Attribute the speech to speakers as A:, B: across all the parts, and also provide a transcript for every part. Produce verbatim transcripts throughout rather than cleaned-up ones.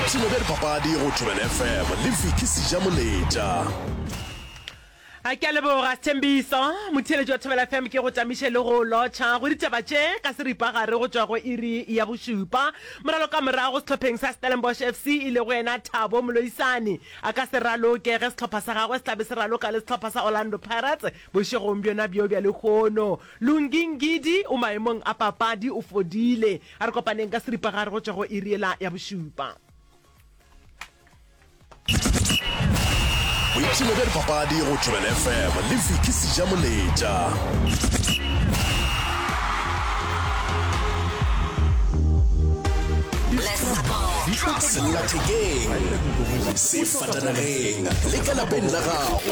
A: boipshino bja dipapadi go Thobela F M le Viki Sejamoleta.
B: A ke a leboga Thembiso motheletši wa Thobela F M ke go tamiše le go lotšha go ditaba tše ka seripagare go tšwa go iri ya bošupa moralo ka morago sehlopheng sa Stellenbosch F C ile go ena Thabo Moloisane a ka se raloke ge sehlopha sa gagwe se tlabe se raloka le sehlopha sa Orlando Pirates bošegong bjona bjo bja lekgono. Lungingidi o maemong a papadi o fodile a re kopaneng ka seripagare go tšwa go iri ya bošupa.
A: Boipshino bja dipapadi go Thobela F M le Viki Sejamoleta. Sellathekeng sefatanageng le ka lapeng la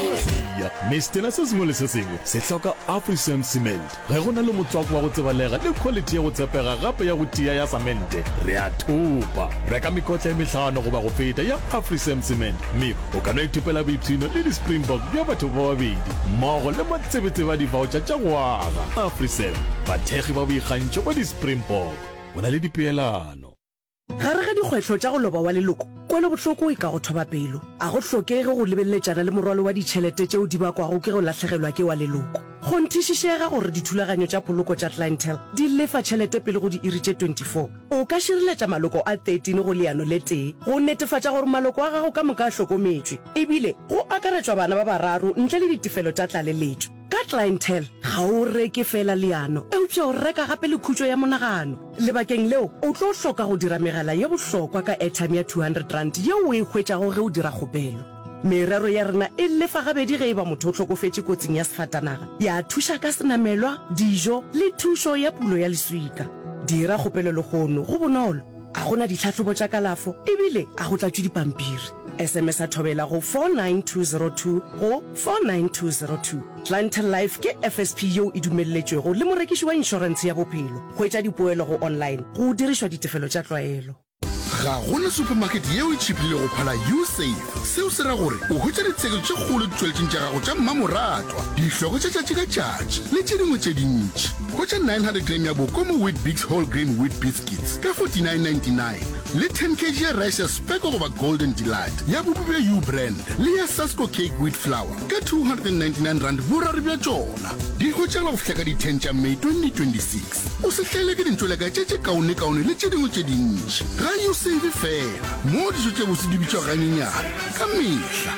A: gago.
C: Mestena se sengwe le se sengwe se hloka Afrisam Cement ge go na le motswako wa go tsebalega le quality ya go tshepega gape ya go tia ya samente re a thupa reka mekotla e mehlano goba go feta ya Afrisam Cement mme o ka no ithupela boipshino le di-Springbok bja batho ba babedi mmogo le matsebetse ba di-voucher tša go aga. Afrisam bathegi ba boikgantšho ba di-Springbok go na le dipeelano
D: gare ga dikgwetlho tša go loba wa leloko kwele bohloko e ka go thoba pelo a go hlokege go lebelletšana le morwalo wa ditšhelete tšeo di bakwago ke go lahlegelwa ke wa leloko go nthišišega gore dithulaganyo tša poloko tša clientele di lefa tšhelete pele go di iri tše twenty-four o ka šireletša maloko a thirteen go leano le tee go netefatša gore maloko a gago ka moka a hlokometšwe ebile go akaretšwa bana ba bararo ntle le ditefelo tša tlaleletšo ka clientele ga o reke fela leano eupša o reka gape le khutšo ya monagano lebakeng leo o tlo hloka go dira megala ye bohlokwa ka airtime ya two hundred rand yeo o e hwetšago ge o dira kgopelo. Merero ya rena e lefa gabedi ge e ba motho o hlokofetše kotsing ya sefatanaga ya thuša ka senamelwa dijo le thušo ya pulo ya leswika. Dira kgopelo le kgono go bonolo a gona ditlhahlobo tša kalafo ebile a go tlatšwe dipampiri. S M S a Thobela go four nine two zero two go four nine two zero two. Clientele Life ke F S P yeo e dumelletšwego le morekiši wa inšorense ya bophelo go etša dipoelo go online go dirišwa ditefelo tša tlwaelo.
E: Ga gona supermarket yeo e tšhipile go phala U-Save seo se ra gore o hwetša ditseko tše kgolo ditšweletšeng tša gago tša mmamoratwa dihloko tša tšatši ka tšatši le tše dingwe tše dintši hwetša nine hundred gram ya bokomo wheat bix whole grain wheat biscuits ka forty-nine ninety-nine le ten kilograms ya rice ya speko goba golden delight ya bopu bja U-brand le ya Sasco cake wheat flour ka two hundred ninety-nine rand borare bja tšona di hwetšala go fihla ka di ten tša May twenty twenty-six o se hlele ke dintšweleka tše tše kaone-kaone le tše dingwe tše dintši ga U-Save fela mo dijo tše bose di bitšwa ganyenyana ka mehla.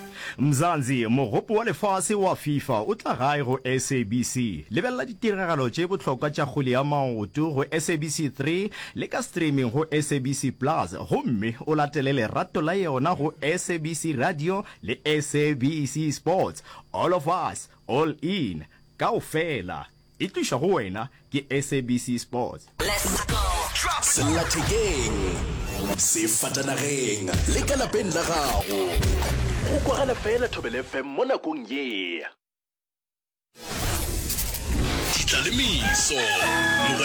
F: Mzanzi mogopo wa lefase wa FIFA o tla gae go S A B C lebella ditiragalo tše bohlokwa tša kgwele ya maoto go S A B C three le ka streaming go S A B C plus gomme o latele lerato la yona go S A B C radio le S A B C sports all of us all in kaofela e tliša go wena ke S A B C sports.
A: Let's go. Sellathekeng sefatanageng le ka lapeng la gago go kwagala fela Thobela F M mo nakong ye. Ditlalemiso